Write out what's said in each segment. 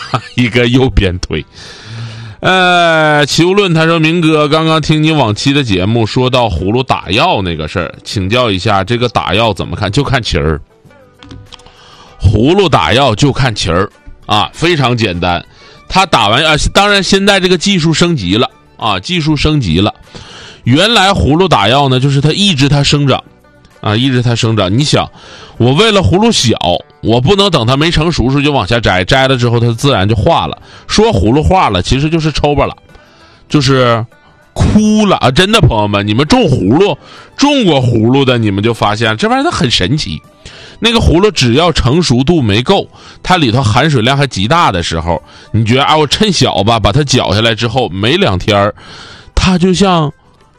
一个右边腿。齐物论他说，明哥刚刚听你往期的节目说到葫芦打药那个事儿，请教一下这个打药怎么看？就看旗儿。葫芦打药就看旗儿啊，非常简单。他打完当然现在这个技术升级了啊，技术升级了。原来葫芦打药呢，就是它抑制它生长啊，抑制它生长。你想，我为了葫芦小，我不能等它没成熟时就往下摘，摘了之后它自然就化了。说葫芦化了，其实就是抽巴了，就是枯了啊！真的，朋友们，你们种过葫芦的，你们就发现这玩意儿它很神奇。那个葫芦只要成熟度没够，它里头含水量还极大的时候，你觉得啊，我趁小吧，把它绞下来之后，没2天，它就像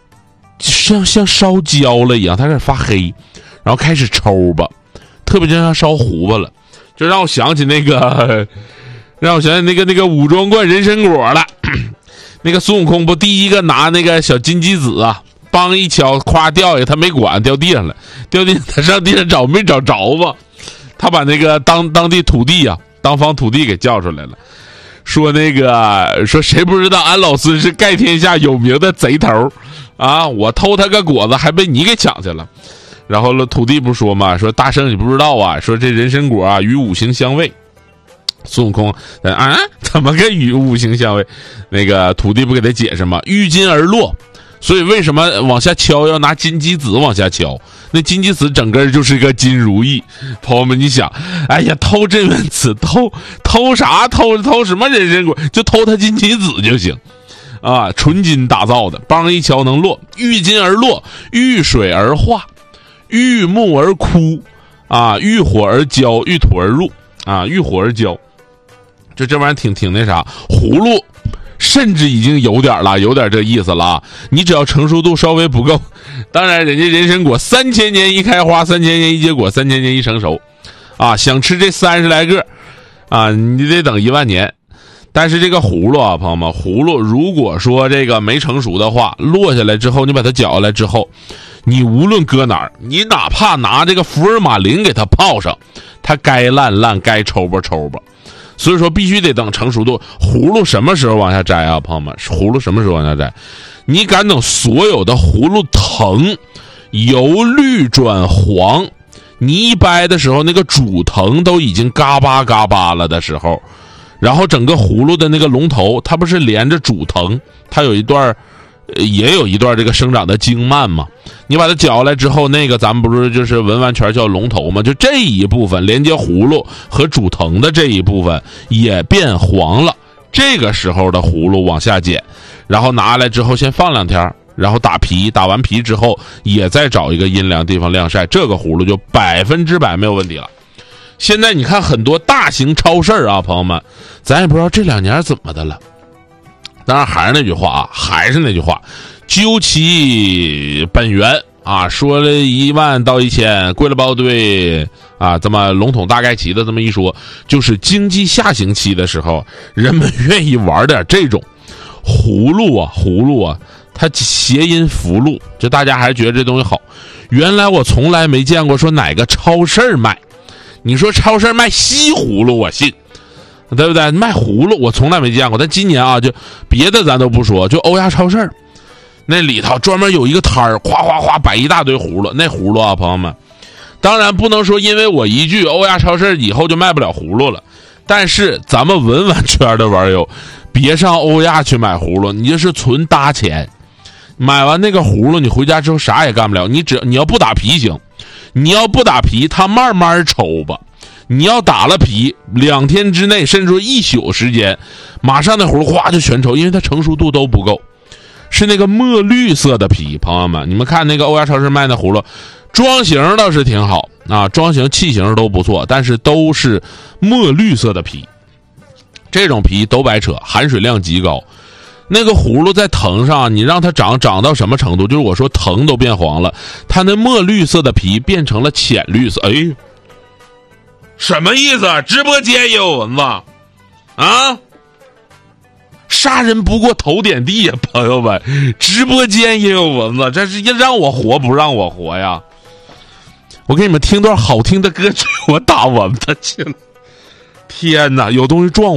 烧焦了一样，它开始发黑，然后开始抽吧，特别就像烧糊巴了，就让我想起那个武装观人参果了。那个孙悟空不第一个拿那个小金鸡子啊，梆一敲，咵掉下，他没管，掉地上了，他上地上找没找着吧？他把那个当地土地啊，当方土地给叫出来了，说谁不知道俺老孙是盖天下有名的贼头啊？我偷他个果子还被你给抢去了。然后土地不说嘛，说大圣你不知道啊，说这人参果啊与五行相位。孙悟空啊，怎么个与五行相位？那个土地不给他解释吗？遇金而落，所以为什么往下敲要拿金鸡子往下敲？那金鸡子整个就是一个金如意。朋友们，你想，哎呀，偷镇元子，偷啥？偷什么人参果？就偷他金鸡子就行啊，纯金打造的，梆一敲能落。遇金而落，遇水而化，遇木而枯啊，遇火而焦，遇土而入啊，遇火而焦。就这玩意儿挺那啥，葫芦甚至已经有点这意思了啊！你只要成熟度稍微不够，当然人家人参果3000年一开花，3000年一结果，3000年一成熟，啊，想吃这30来个啊，你得等1万年。但是这个葫芦啊，朋友们，葫芦如果说这个没成熟的话，落下来之后，你把它绞下来之后，你无论搁哪儿，你哪怕拿这个福尔马林给它泡上，它该烂该抽吧。所以说必须得等成熟度。葫芦什么时候往下摘啊，朋友们？葫芦什么时候往下摘？你敢等所有的葫芦藤由绿转黄，你一掰的时候，那个主藤都已经嘎巴了的时候，然后整个葫芦的那个龙头，它不是连着主藤，它有一段也有一段这个生长的经蔓嘛，你把它绞下来之后，那个咱们不是就是文玩圈叫龙头嘛，就这一部分连接葫芦和主藤的这一部分也变黄了，这个时候的葫芦往下剪，然后拿来之后先放2天，然后打皮，打完皮之后也再找一个阴凉地方晾晒，这个葫芦就100%没有问题了。现在你看很多大型超市啊，朋友们，咱也不知道这2年怎么的了。当然还是那句话，究其本源啊，说了1万到1000，贵了包堆啊，这么笼统大概齐的这么一说，就是经济下行期的时候，人们愿意玩点这种葫芦啊，它谐音福禄，就大家还是觉得这东西好。原来我从来没见过说哪个超市卖，你说超市卖西葫芦我信，对不对？卖葫芦我从来没见过，但今年啊，就别的咱都不说，就欧亚超市那里头专门有一个摊儿，哗摆一大堆葫芦。那葫芦啊，朋友们，当然不能说因为我一句欧亚超市以后就卖不了葫芦了，但是咱们文玩圈的玩友，别上欧亚去买葫芦，你就是纯搭钱。买完那个葫芦，你回家之后啥也干不了，你要不打皮行，你要不打皮，它慢慢抽吧。你要打了皮，2天之内，甚至说1宿时间，马上那葫芦哗就全抽，因为它成熟度都不够，是那个墨绿色的皮。朋友们，你们看那个欧亚超市卖的葫芦，装型倒是挺好啊，装型器型都不错，但是都是墨绿色的皮，这种皮都白扯，含水量极高。那个葫芦在藤上，你让它长到什么程度？就是我说藤都变黄了，它那墨绿色的皮变成了浅绿色。哎，什么意思？直播间也有蚊子啊？杀人不过头点地呀，朋友们，直播间也有蚊子，这是让我活不让我活呀？我给你们听段好听的歌曲，我打蚊子去了。天哪，有东西撞我。